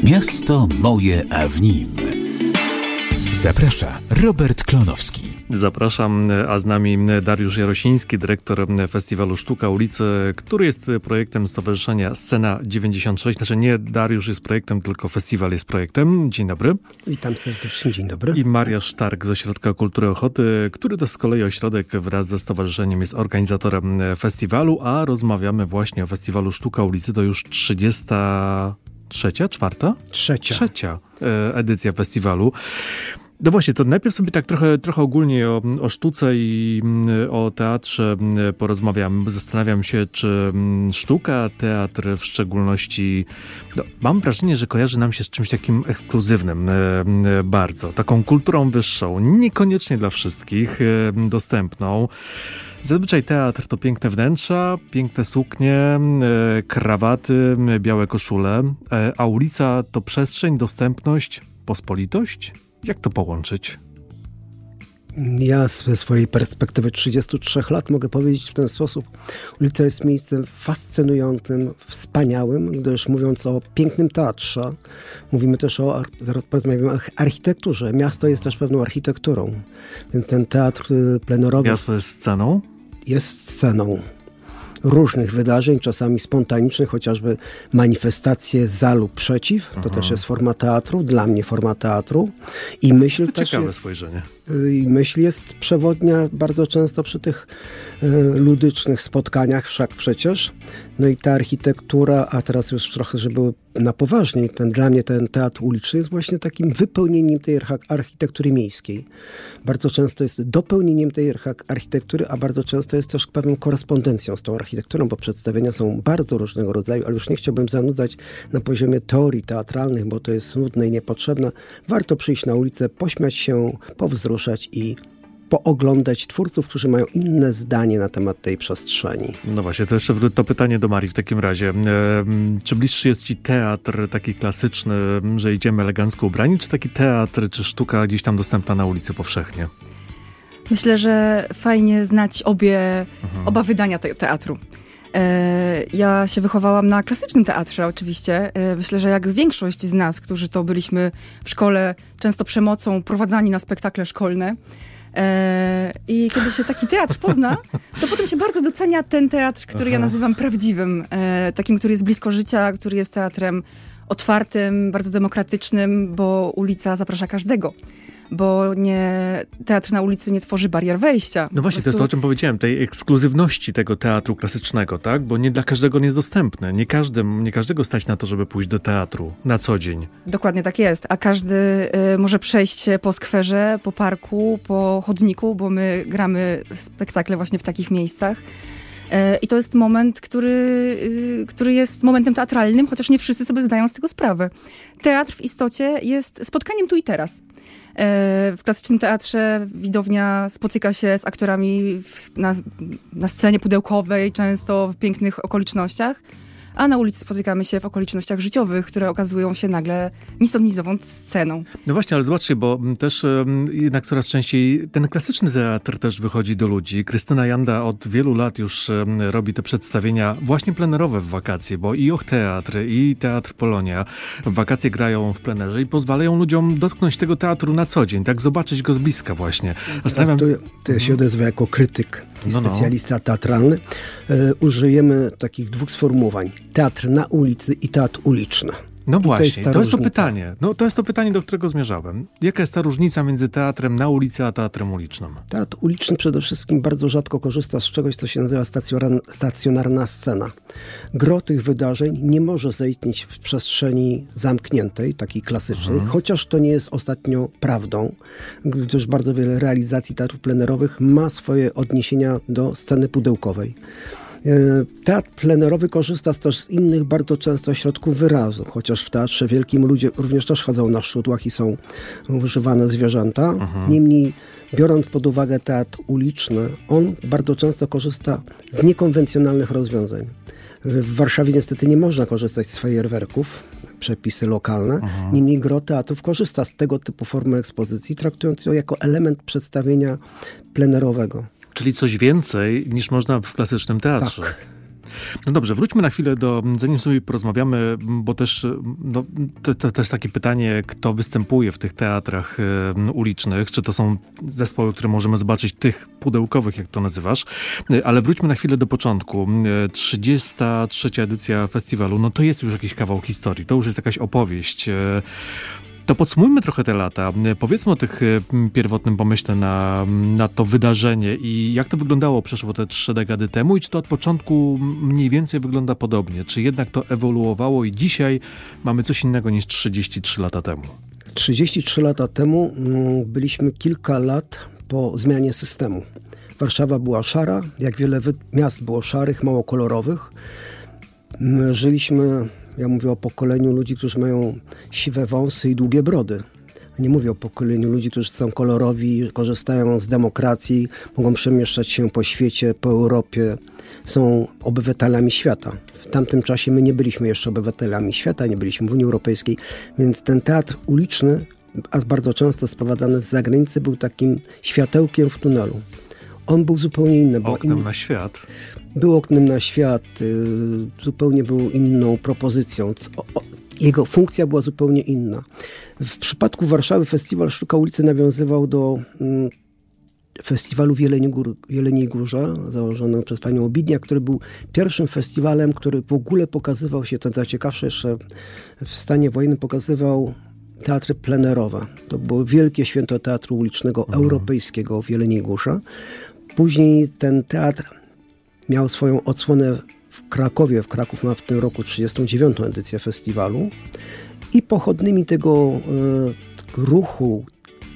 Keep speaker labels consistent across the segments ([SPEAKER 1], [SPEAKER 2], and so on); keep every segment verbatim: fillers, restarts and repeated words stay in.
[SPEAKER 1] Miasto moje, a w nim. Zaprasza Robert Klonowski.
[SPEAKER 2] Zapraszam, a z nami Dariusz Jarosiński, dyrektor Festiwalu Sztuka Ulicy, który jest projektem Stowarzyszenia Scena dziewięćdziesiąt sześć. Znaczy nie Dariusz jest projektem, tylko festiwal jest projektem. Dzień dobry.
[SPEAKER 3] Witam serdecznie, dzień dobry.
[SPEAKER 2] I Maria Sztark z Ośrodka Kultury Ochoty, który to z kolei ośrodek wraz ze stowarzyszeniem jest organizatorem festiwalu, a rozmawiamy właśnie o Festiwalu Sztuka Ulicy. To już trzydziesta trzecia, czwarta?
[SPEAKER 3] Trzecia.
[SPEAKER 2] Trzecia edycja festiwalu. No właśnie, to najpierw sobie tak trochę, trochę ogólnie o, o sztuce i o teatrze porozmawiam. Zastanawiam się, czy sztuka, teatr w szczególności, no, mam wrażenie, że kojarzy nam się z czymś takim ekskluzywnym bardzo, taką kulturą wyższą, niekoniecznie dla wszystkich dostępną. Zazwyczaj teatr to piękne wnętrza, piękne suknie, krawaty, białe koszule, a ulica to przestrzeń, dostępność, pospolitość? Jak to połączyć?
[SPEAKER 3] Ja ze swojej perspektywy trzydziestu trzech lat mogę powiedzieć w ten sposób. Ulica jest miejscem fascynującym, wspaniałym, gdyż mówiąc o pięknym teatrze, mówimy też o, zaraz porozmawiamy o architekturze. Miasto jest też pewną architekturą, więc ten teatr plenerowy...
[SPEAKER 2] Miasto jest sceną?
[SPEAKER 3] Jest sceną różnych wydarzeń, czasami spontanicznych, chociażby manifestacje za lub przeciw. To Aha. też jest forma teatru, dla mnie forma teatru. I myśl
[SPEAKER 2] to
[SPEAKER 3] też
[SPEAKER 2] ciekawe
[SPEAKER 3] jest,
[SPEAKER 2] spojrzenie.
[SPEAKER 3] I myśl jest przewodnia bardzo często przy tych y, ludycznych spotkaniach, wszak przecież. No i ta architektura, a teraz już trochę, żeby było na poważnie, ten, dla mnie ten teatr uliczny jest właśnie takim wypełnieniem tej architektury miejskiej. Bardzo często jest dopełnieniem tej architektury, a bardzo często jest też pewną korespondencją z tą architekturą, bo przedstawienia są bardzo różnego rodzaju, ale już nie chciałbym zanudzać na poziomie teorii teatralnych, bo to jest nudne i niepotrzebne. Warto przyjść na ulicę, pośmiać się, powzruszać i pooglądać twórców, którzy mają inne zdanie na temat tej przestrzeni.
[SPEAKER 2] No właśnie, to jeszcze to pytanie do Marii w takim razie. E, czy bliższy jest ci teatr taki klasyczny, że idziemy elegancko ubrani, czy taki teatr, czy sztuka gdzieś tam dostępna na ulicy powszechnie?
[SPEAKER 4] Myślę, że fajnie znać obie, mhm. oba wydania te- teatru. E, ja się wychowałam na klasycznym teatrze oczywiście. E, myślę, że jak większość z nas, którzy to byliśmy w szkole często przemocą prowadzani na spektakle szkolne, I kiedy się taki teatr pozna, to potem się bardzo docenia ten teatr, który Aha. ja nazywam prawdziwym. Takim, który jest blisko życia, który jest teatrem otwartym, bardzo demokratycznym, bo ulica zaprasza każdego. Bo nie, teatr na ulicy nie tworzy barier wejścia.
[SPEAKER 2] No właśnie, prostu... to jest to, o czym powiedziałem, tej ekskluzywności tego teatru klasycznego, tak? Bo nie dla każdego nie jest dostępne. Nie, każdym, nie każdego stać na to, żeby pójść do teatru na co dzień.
[SPEAKER 4] Dokładnie tak jest. A każdy y, może przejść po skwerze, po parku, po chodniku, bo my gramy spektakle właśnie w takich miejscach. I to jest moment, który, który jest momentem teatralnym, chociaż nie wszyscy sobie zdają z tego sprawę. Teatr w istocie jest spotkaniem tu i teraz. W klasycznym teatrze widownia spotyka się z aktorami na, na scenie pudełkowej, często w pięknych okolicznościach, a na ulicy spotykamy się w okolicznościach życiowych, które okazują się nagle ni stąd, ni zowąd sceną.
[SPEAKER 2] No właśnie, ale zobaczcie, bo też jednak coraz częściej ten klasyczny teatr też wychodzi do ludzi. Krystyna Janda od wielu lat już robi te przedstawienia właśnie plenerowe w wakacje, bo i Och Teatr, i Teatr Polonia w wakacje grają w plenerze i pozwalają ludziom dotknąć tego teatru na co dzień, tak zobaczyć go z bliska właśnie.
[SPEAKER 3] Zastanawiam... To, to ja się odezwę jako krytyk i no, specjalista no. teatralny. E, użyjemy takich dwóch sformułowań. Teatr na ulicy i teatr uliczny.
[SPEAKER 2] No
[SPEAKER 3] I
[SPEAKER 2] właśnie,
[SPEAKER 3] to jest,
[SPEAKER 2] to jest to pytanie. No to jest to pytanie, do którego zmierzałem. Jaka jest ta różnica między teatrem na ulicy, a teatrem ulicznym?
[SPEAKER 3] Teatr uliczny przede wszystkim bardzo rzadko korzysta z czegoś, co się nazywa stacjonarna scena. Gro tych wydarzeń nie może zaistnieć w przestrzeni zamkniętej, takiej klasycznej, mhm. chociaż to nie jest ostatnio prawdą, gdyż bardzo wiele realizacji teatrów plenerowych ma swoje odniesienia do sceny pudełkowej. Teatr plenerowy korzysta też z innych bardzo często środków wyrazu, chociaż w Teatrze Wielkim ludzie również też chodzą na szydłach i są używane zwierzęta. Mhm. Niemniej, biorąc pod uwagę teatr uliczny, on bardzo często korzysta z niekonwencjonalnych rozwiązań. W Warszawie niestety nie można korzystać z fajerwerków, przepisy lokalne. Mhm. Niemniej gro teatrów korzysta z tego typu formy ekspozycji, traktując ją jako element przedstawienia plenerowego.
[SPEAKER 2] Czyli coś więcej niż można w klasycznym teatrze.
[SPEAKER 3] Tak.
[SPEAKER 2] No dobrze, wróćmy na chwilę do, zanim sobie porozmawiamy, bo też no, to, to też takie pytanie, kto występuje w tych teatrach e, ulicznych, czy to są zespoły, które możemy zobaczyć, tych pudełkowych, jak to nazywasz, e, ale wróćmy na chwilę do początku. E, trzydziesta trzecia edycja festiwalu, no to jest już jakiś kawał historii, to już jest jakaś opowieść. E, To podsumujmy trochę te lata. Powiedzmy o tych pierwotnym pomyśle na, na to wydarzenie i jak to wyglądało przeszło te trzy dekady temu i czy to od początku mniej więcej wygląda podobnie? Czy jednak to ewoluowało i dzisiaj mamy coś innego niż trzydzieści trzy lata temu?
[SPEAKER 3] trzydzieści trzy lata temu byliśmy kilka lat po zmianie systemu. Warszawa była szara, jak wiele miast było szarych, mało kolorowych. My żyliśmy... Ja mówię o pokoleniu ludzi, którzy mają siwe wąsy i długie brody. Nie mówię o pokoleniu ludzi, którzy są kolorowi, korzystają z demokracji, mogą przemieszczać się po świecie, po Europie, są obywatelami świata. W tamtym czasie my nie byliśmy jeszcze obywatelami świata, nie byliśmy w Unii Europejskiej, więc ten teatr uliczny, a bardzo często sprowadzany z zagranicy, był takim światełkiem w tunelu. On był zupełnie inny.
[SPEAKER 2] Oknem
[SPEAKER 3] in...
[SPEAKER 2] na świat.
[SPEAKER 3] Był oknem na świat, y, zupełnie był inną propozycją. O, o, jego funkcja była zupełnie inna. W przypadku Warszawy Festiwal Sztuka Ulicy nawiązywał do y, festiwalu w Jeleniej, Gór, Jeleniej Górze, założonego przez panią Obidniak, który był pierwszym festiwalem, który w ogóle pokazywał się, to najciekawsze jeszcze w stanie wojennym, pokazywał teatry plenerowe. To było wielkie święto teatru ulicznego mhm. europejskiego w Jeleniej Górze. Później ten teatr miał swoją odsłonę w Krakowie. W Kraków ma w tym roku trzydziestą dziewiątą edycję festiwalu. I pochodnymi tego y, ruchu,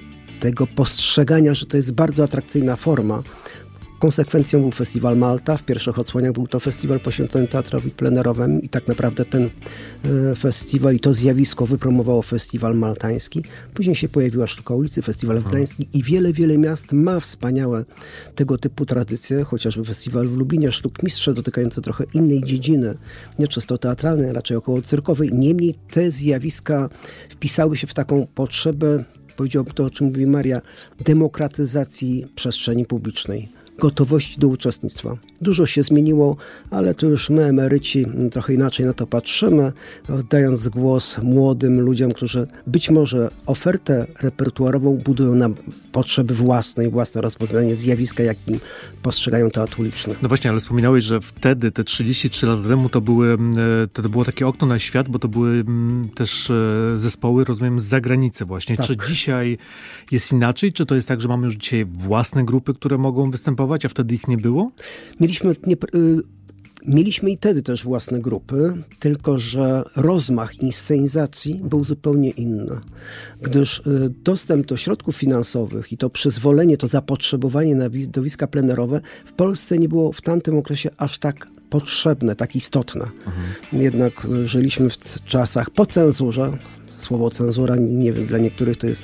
[SPEAKER 3] tego postrzegania, że to jest bardzo atrakcyjna forma, konsekwencją był Festiwal Malta. W pierwszych odsłoniach był to festiwal poświęcony teatrowi plenerowemu i tak naprawdę ten y, festiwal i to zjawisko wypromowało Festiwal Maltański. Później się pojawiła Sztuka Ulicy, Festiwal Gdański i wiele, wiele miast ma wspaniałe tego typu tradycje, chociażby Festiwal w Lublinie, Sztuk Mistrze dotykające trochę innej dziedziny, nie czysto teatralnej, raczej około cyrkowej. Niemniej te zjawiska wpisały się w taką potrzebę, powiedziałbym to, o czym mówi Maria, demokratyzacji przestrzeni publicznej. Gotowości do uczestnictwa. Dużo się zmieniło, ale to już my, emeryci, trochę inaczej na to patrzymy, oddając głos młodym ludziom, którzy być może ofertę repertuarową budują na potrzeby własne, własne rozpoznanie zjawiska, jakim postrzegają teatr uliczny.
[SPEAKER 2] No właśnie, ale wspominałeś, że wtedy, te trzydzieści trzy lata temu, to, były, to, to było takie okno na świat, bo to były też zespoły, rozumiem, z zagranicy właśnie. Tak. Czy dzisiaj jest inaczej? Czy to jest tak, że mamy już dzisiaj własne grupy, które mogą występować, a wtedy ich nie było?
[SPEAKER 3] Mieliśmy, nie, y, mieliśmy i wtedy też własne grupy, tylko że rozmach inscenizacji był zupełnie inny. Gdyż y, dostęp do środków finansowych i to przyzwolenie, to zapotrzebowanie na widowiska plenerowe w Polsce nie było w tamtym okresie aż tak potrzebne, tak istotne. Mhm. Jednak y, żyliśmy w czasach po cenzurze. Słowo cenzura, nie wiem, dla niektórych to jest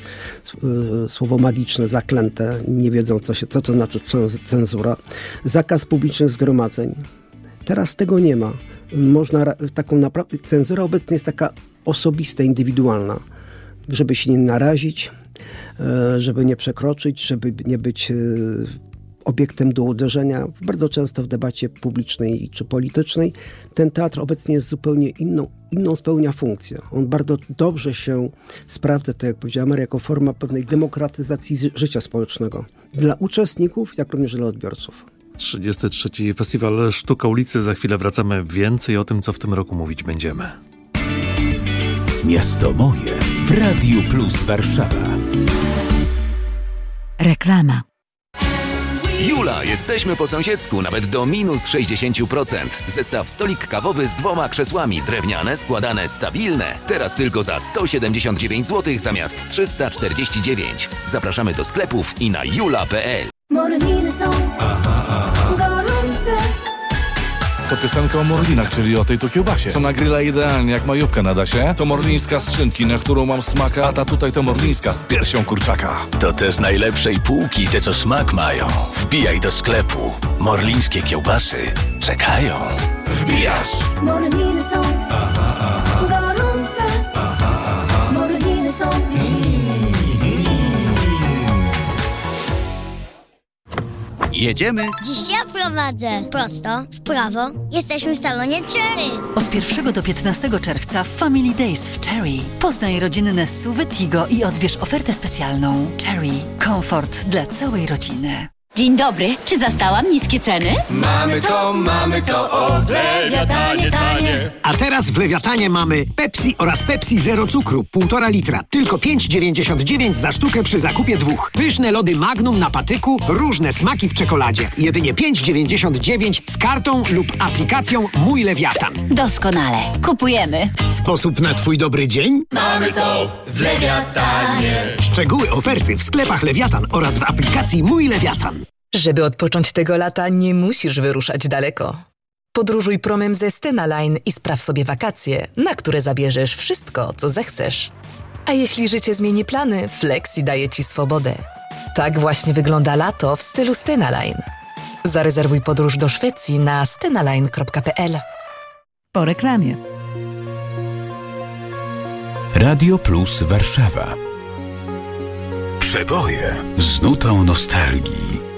[SPEAKER 3] y, słowo magiczne, zaklęte, nie wiedzą, co, się, co to znaczy cenzura. Zakaz publicznych zgromadzeń. Teraz tego nie ma. Można taką naprawdę, cenzura obecnie jest taka osobista, indywidualna. Żeby się nie narazić, y, żeby nie przekroczyć, żeby nie być y, obiektem do uderzenia, bardzo często w debacie publicznej czy politycznej. Ten teatr obecnie jest zupełnie inną, inną spełnia funkcję. On bardzo dobrze się sprawdza, tak jak powiedziała Maria, jako forma pewnej demokratyzacji życia społecznego. Dla uczestników, jak również dla odbiorców.
[SPEAKER 2] trzydziesty trzeci Festiwal Sztuka Ulicy. Za chwilę wracamy więcej o tym, co w tym roku mówić będziemy.
[SPEAKER 1] Miasto moje w Radiu Plus Warszawa.
[SPEAKER 5] Reklama.
[SPEAKER 6] Jula, jesteśmy po sąsiedzku, nawet do minus sześćdziesiąt procent. Zestaw stolik kawowy z dwoma krzesłami, drewniane, składane, stabilne. Teraz tylko za sto siedemdziesiąt dziewięć złotych zamiast trzysta czterdzieści dziewięć. Zapraszamy do sklepów i na jula kropka pe el.
[SPEAKER 7] Morliny są aha, aha. gorące.
[SPEAKER 8] To piosenka o morlinach, czyli o tej tu kiełbasie, co na grilla idealnie jak majówka nada się. To morlińska z szynki, na którą mam smaka, a ta tutaj to morlińska z piersią kurczaka.
[SPEAKER 9] To te z najlepszej półki, te co smak mają. Wbijaj do sklepu. Morlińskie kiełbasy czekają.
[SPEAKER 8] Wbijasz!
[SPEAKER 7] Morliny są aha, aha. gorące. Aha, aha. Morliny są
[SPEAKER 5] Jedziemy?
[SPEAKER 7] Dziś ja prowadzę. Prosto, w prawo. Jesteśmy w salonie Cherry.
[SPEAKER 10] Od pierwszego do piętnastego czerwca Family Days w Cherry. Poznaj rodzinne S U V Tigo i odbierz ofertę specjalną. Cherry. Komfort dla całej rodziny.
[SPEAKER 11] Dzień dobry, czy zastałam niskie ceny?
[SPEAKER 12] Mamy to, mamy to, o w Lewiatanie tanie.
[SPEAKER 13] A teraz w Lewiatanie mamy Pepsi oraz Pepsi Zero Cukru, półtora litra. Tylko pięć dziewięćdziesiąt dziewięć za sztukę przy zakupie dwóch. Pyszne lody Magnum na patyku, różne smaki w czekoladzie. Jedynie pięć dziewięćdziesiąt dziewięć z kartą lub aplikacją Mój Lewiatan.
[SPEAKER 11] Doskonale, kupujemy.
[SPEAKER 13] Sposób na twój dobry dzień?
[SPEAKER 12] Mamy to w Lewiatanie.
[SPEAKER 13] Szczegóły oferty w sklepach Lewiatan oraz w aplikacji Mój Lewiatan.
[SPEAKER 14] Żeby odpocząć tego lata, nie musisz wyruszać daleko. Podróżuj promem ze Stena Line i spraw sobie wakacje, na które zabierzesz wszystko, co zechcesz. A jeśli życie zmieni plany, Flexi daje Ci swobodę. Tak właśnie wygląda lato w stylu Stena Line. Zarezerwuj podróż do Szwecji na stenaline kropka p l.
[SPEAKER 15] Po reklamie.
[SPEAKER 1] Radio Plus Warszawa. Przeboje z nutą nostalgii.